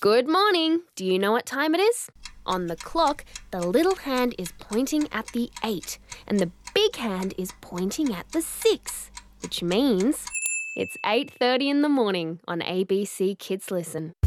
Good morning. Do you know what time it is? On the clock, the little hand is pointing at the 8 and the big hand is pointing at the 6, which means it's 8:30 in the morning on ABC Kids Listen.